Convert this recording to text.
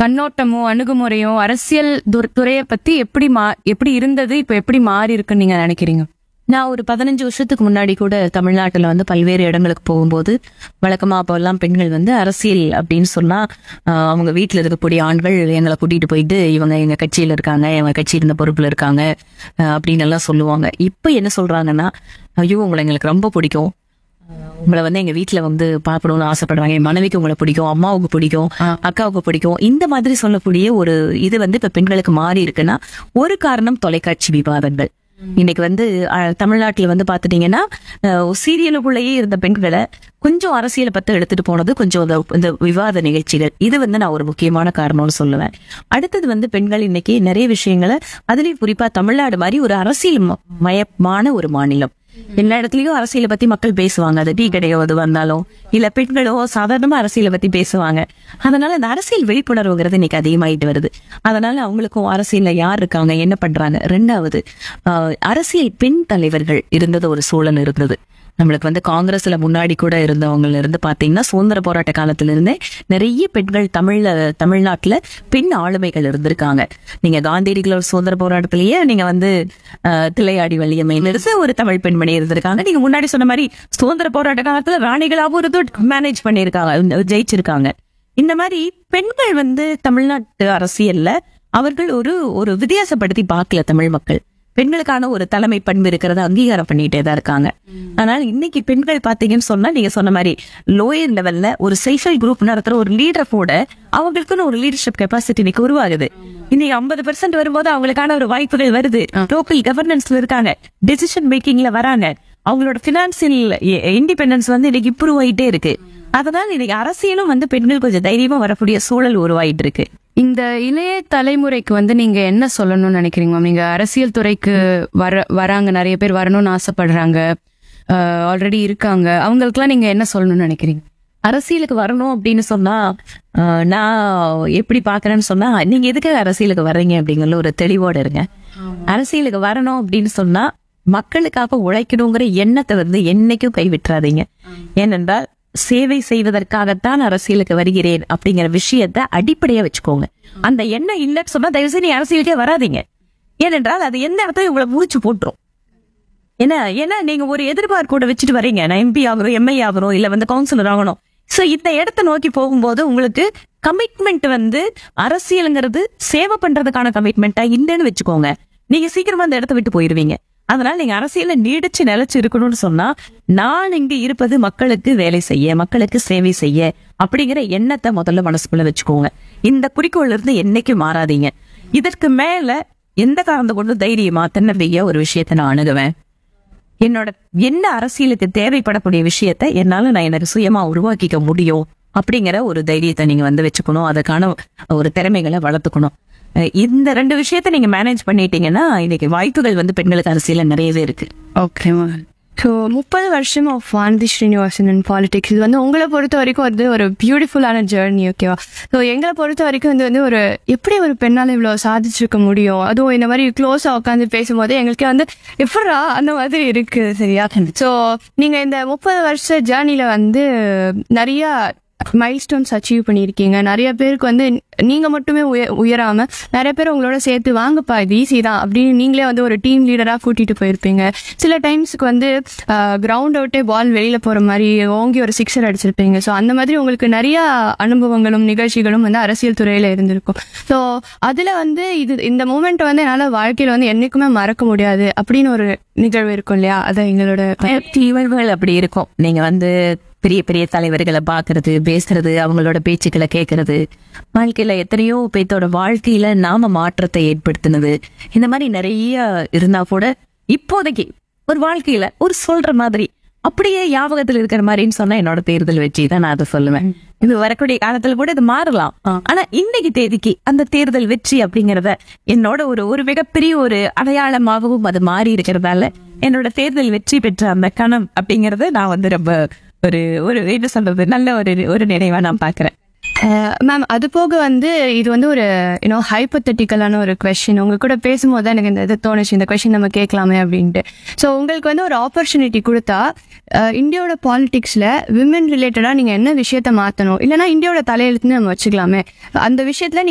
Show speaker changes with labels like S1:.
S1: கண்ணோட்டமோ அணுகுமுறையோ அரசியல் துறையை பத்தி எப்படி இருந்தது, இப்ப எப்படி மாறி இருக்குன்னு நீங்க நினைக்கிறீங்க?
S2: நான் ஒரு 15 வருஷத்துக்கு முன்னாடி கூட தமிழ்நாட்டுல பல்வேறு இடங்களுக்கு போகும்போது வழக்கமா அப்பெல்லாம் பெண்கள் அரசியல் அப்படின்னு சொன்னா அவங்க வீட்டுல இருக்கக்கூடிய ஆண்கள் எங்களை கூட்டிட்டு போயிட்டு இவங்க எங்க கட்சியில இருக்காங்க, எங்க கட்சி இருந்த பொறுப்புல இருக்காங்க அப்படின்னு எல்லாம் சொல்லுவாங்க. இப்ப என்ன சொல்றாங்கன்னா, ஐயோ உங்களை எங்களுக்கு ரொம்ப பிடிக்கும், உங்களை எங்க வீட்டுல பார்க்கணும்னு ஆசைப்படுறாங்க, என் மனைவிக்கு உங்களை பிடிக்கும், அம்மாவுக்கு பிடிக்கும், அக்காவுக்கு பிடிக்கும், இந்த மாதிரி சொல்லக்கூடிய ஒரு இது இப்ப பெண்களுக்கு மாறி இருக்குன்னா ஒரு காரணம் தொலைக்காட்சி விவாதங்கள். இன்னைக்கு தமிழ்நாட்டுல பாத்துட்டீங்கன்னா சீரியலுக்குள்ளேயே இருந்த பெண்களை கொஞ்சம் அரசியலை பத்தி எடுத்துட்டு போனது கொஞ்சம் இந்த விவாத நிகழ்ச்சிகள். இது நான் ஒரு முக்கியமான காரணம்னு சொல்லுவேன். அடுத்தது பெண்கள் இன்னைக்கு நிறைய விஷயங்களை, அதுலயும் குறிப்பா தமிழ்நாடு மாதிரி ஒரு அரசியல் மயமான ஒரு மாநிலம், எல்லா இடத்துலயும் அரசியலை பத்தி மக்கள் பேசுவாங்க. அது டீ கடையோ அது வந்தாலும் இல்ல பெண்களோ சாதாரணமா அரசியலை பத்தி பேசுவாங்க. அதனால இந்த அரசியல் விழிப்புணர்வுங்கிறது இன்னைக்கு அதிகமாயிட்டு வருது. அதனால அவங்களுக்கும் அரசியல்ல யார் இருக்காங்க, என்ன பண்றாங்க. ரெண்டாவது, அரசியல் பெண் தலைவர்கள் இருந்தது ஒரு சூழல் இருந்தது. நம்மளுக்கு காங்கிரஸ்ல முன்னாடி கூட இருந்தவங்க இருந்து பாத்தீங்கன்னா சுதந்திர போராட்ட காலத்துல இருந்தே நிறைய பெண்கள் தமிழ்நாட்டுல பெண் ஆளுமைகள் இருந்திருக்காங்க. நீங்க காந்தியடிகளோட சுதந்திர போராட்டத்திலேயே நீங்க தில்லையாடி வள்ளியம்மை ஒரு தமிழ் பெண்மணி இருந்திருக்காங்க. நீங்க முன்னாடி சொன்ன மாதிரி சுதந்திர போராட்ட காலத்துல ராணிகளாவும் இருந்து மேனேஜ் பண்ணிருக்காங்க, ஜெயிச்சிருக்காங்க. இந்த மாதிரி பெண்கள் தமிழ்நாட்டு அரசியல்ல அவர்கள் ஒரு வித்தியாசப்படுத்தி பார்க்கல. தமிழ் மக்கள் பெண்களுக்கான ஒரு தலைமை பண்பு இருக்கிறத அங்கீகாரம் பண்ணிட்டே தான் இருக்காங்க. அதனால இன்னைக்கு பெண்கள் பாத்தீங்கன்னு சொன்னா நீங்க சொன்ன மாதிரி லோயர் லெவல்ல ஒரு செல்ஃப் ஹெல்ப் குரூப் நடத்துற ஒரு லீடரோட அவங்களுக்குன்னு ஒரு லீடர்ஷிப் கெப்பாசிட்டி இன்னைக்கு உருவாகுது. இன்னைக்கு 50% வரும்போது அவங்களுக்கான ஒரு வாய்ப்புகள் வருது. லோக்கல் கவர்னன்ஸ்ல இருக்காங்க, டெசிஷன் மேக்கிங்ல வராங்க, அவங்களோட பினான்சியல் இண்டிபெண்டன்ஸ் இன்னைக்கு இம்ப்ரூவ் ஆயிட்டே இருக்கு. அதனால இன்னைக்கு அரசியலும் பெண்கள் கொஞ்சம் தைரியமா வரக்கூடிய சூழல் உருவாயிட்டு இருக்கு.
S1: இந்த இளைய தலைமுறைக்கு நீங்க என்ன சொல்லணும்னு நினைக்கிறீங்க? நீங்க அரசியல் துறைக்கு வராங்க, நிறைய பேர் வரணும்னு ஆசைப்படுறாங்க, ஆல்ரெடி இருக்காங்க, அவங்களுக்குலாம் நீங்க என்ன சொல்லணும்னு நினைக்கிறீங்க?
S2: அரசியலுக்கு வரணும் அப்படின்னு சொன்னா நான் எப்படி பாக்குறேன்னு சொன்னா, நீங்க எதுக்கு அரசியலுக்கு வர்றீங்க அப்படிங்கிற ஒரு தெளிவோட இருங்க. அரசியலுக்கு வரணும் அப்படின்னு சொன்னா மக்களுக்காக உழைக்கணுங்கிற எண்ணத்தை என்னைக்கும் கைவிட்டுறாதீங்க. ஏனென்றால் சேவை செய்வதற்காகத்தான் அரசியலுக்கு வருகிறேன் அப்படிங்கிற விஷயத்த அடிப்படையா வச்சுக்கோங்க. அந்த எண்ணம் இல்லைன்னு சொன்னா தயவுசெய்து நீ அரசியலுக்கே வராதீங்க. ஏனென்றால் அது எந்த இடத்துல இவ்வளவு முடிச்சு போட்டுரும். ஏன்னா நீங்க ஒரு எதிர்பார்ப்போட வச்சுட்டு வரீங்க, நான் எம்பி ஆகணும், எம்ஐ ஆகணும், இல்ல கவுன்சிலர் ஆகணும். சோ இந்த இடத்தை நோக்கி போகும்போது உங்களுக்கு கமிட்மெண்ட் அரசியலுங்கிறது சேவை பண்றதுக்கான கமிட்மெண்டா இல்லைன்னு வச்சுக்கோங்க, நீங்க சீக்கிரமா அந்த இடத்த விட்டு போயிருவீங்க. அதனால நீங்க அரசியல நீடிச்சு நிலைச்சு இருக்கணும்னு சொன்னா நான் இங்க இருப்பது மக்களுக்கு வேலை செய்ய, மக்களுக்கு சேவை செய்ய அப்படிங்கிற எண்ணத்தை முதல்ல மனசுக்குள்ள வச்சுக்கோங்க. இந்த குறிக்கோள் இருந்து என்னைக்கும் மாறாதீங்க. இதற்கு மேல எந்த காரணத்தை கொண்டு தைரியமா தன்னம்பிக்கையா ஒரு விஷயத்த நான் அணுகுவேன். என்னோட என்ன அரசியலுக்கு தேவைப்படக்கூடிய விஷயத்த என்னால நான் எனக்கு சுயமா உருவாக்கிக்க முடியும் அப்படிங்கிற ஒரு தைரியத்தை நீங்க வச்சுக்கணும். அதுக்கான ஒரு திறமைகளை வளர்த்துக்கணும். இந்த 2 விஷயத்த நீங்க மேனேஜ் பண்ணிட்டீங்கன்னா இன்னைக்கு வாய்ப்புகள் பெண்களுக்கு அரசியல நிறையவே இருக்கு.
S1: ஓகே. ஸோ 30 வருஷம் of Vanathi Srinivasan in politics, இது உங்களை பொறுத்த வரைக்கும் ஒரு பியூட்டிஃபுல்லான ஜேர்னி. ஓகேவா? ஸோ எங்களை பொறுத்த வரைக்கும் ஒரு எப்படி ஒரு பெண்ணால் இவ்வளோ சாதிச்சிருக்க முடியும், அதுவும் இந்த மாதிரி க்ளோஸாக உட்காந்து பேசும்போது எங்களுக்கு எப்படா அந்த மாதிரி இருக்கு. சரியா? ஸோ நீங்க இந்த 30 வருஷ ஜேர்னில நிறைய மைல்ஸ்டோன்ஸ் அச்சீவ் பண்ணியிருக்கீங்க. நிறைய பேருக்கு நீங்க மட்டுமே உயராம நிறைய பேர் உங்களோட சேர்த்து வாங்கப்பா இது ஈஸி தான் அப்படின்னு நீங்களே ஒரு டீம் லீடரா கூட்டிட்டு போயிருப்பீங்க. சில டைம்ஸ்க்கு கிரவுண்ட் அவுட்டே பால் வெளியில போற மாதிரி ஓங்கி ஒரு 6 அடிச்சிருப்பீங்க. ஸோ அந்த மாதிரி உங்களுக்கு நிறைய அனுபவங்களும் நிகழ்ச்சிகளும் அரசியல் துறையில இருந்திருக்கும். ஸோ அதுல இந்த மூமெண்ட் என்னால வாழ்க்கையில என்னைக்குமே மறக்க முடியாது அப்படின்னு ஒரு நிகழ்வு இருக்கும் இல்லையா? அதான் எங்களோட
S2: நிகழ்வுகள் அப்படி இருக்கும். நீங்க பெரிய பெரிய தலைவர்களை பாக்குறது, பேசுறது, அவங்களோட பேச்சுக்களை கேட்கறது, வாழ்க்கையில எத்தனையோ பேத்தோட வாழ்க்கையில நாம மாற்றத்தை ஏற்படுத்தினது, இந்த மாதிரி நிறைய இருந்தா கூட இப்போதைக்கு ஒரு வாழ்க்கையில ஒரு சொல்ற மாதிரி அப்படியே ஞாபகத்தில் இருக்கிற மாதிரின்னு சொன்னா என்னோட தேர்தல் வெற்றி தான் நான் அதை சொல்லுவேன். இது வரக்கூடிய காலத்துல கூட இது மாறலாம். ஆனா இன்னைக்கு தேதிக்கு அந்த தேர்தல் வெற்றி அப்படிங்கறத என்னோட ஒரு மிகப்பெரிய ஒரு அடையாளமாகவும் அது மாறி இருக்கிறதால என்னோட தேர்தல் வெற்றி பெற்ற அந்த கணம் அப்படிங்கறத நான் ரொம்ப ஒரு என்ன சொல்றது, நல்ல ஒரு நினைவா நான் பாக்குறேன்.
S1: மேம், அது போக இது ஒரு ஹைப்போதெட்டிக்கலான ஒரு கொஸ்டின். உங்க கூட பேசும்போது தான் எனக்கு இந்த இது தோணுச்சு, இந்த கொஸ்டின் நம்ம கேட்கலாமே அப்படின்ட்டு. ஸோ உங்களுக்கு ஒரு ஆப்பர்ச்சுனிட்டி கொடுத்தா இந்தியாவோட பாலிடிக்ஸ்ல விமன் ரிலேட்டடா நீங்க என்ன விஷயத்த மாத்தணும், இல்லைன்னா இந்தியாவோட தலையெழுத்துன்னு நம்ம வச்சுக்கலாமே, அந்த விஷயத்துல